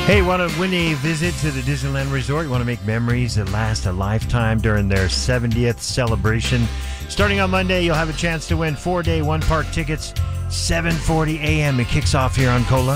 Hey, want to win a visit to the Disneyland Resort? You want to make memories that last a lifetime during their 70th celebration? Starting on Monday, you'll have a chance to win 4-day, one-park tickets, 7:40 a.m. It kicks off here on Cola.